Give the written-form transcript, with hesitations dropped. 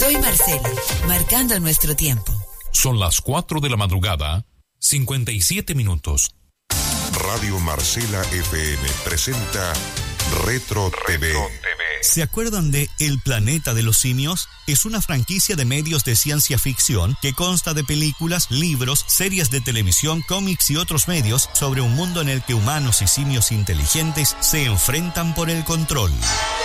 Soy Marcela, marcando nuestro tiempo. Son las 4 de la madrugada, 57 minutos. Radio Marcela FM presenta Retro TV. ¿Se acuerdan de El Planeta de los Simios? Es una franquicia de medios de ciencia ficción que consta de películas, libros, series de televisión, cómics y otros medios sobre un mundo en el que humanos y simios inteligentes se enfrentan por el control.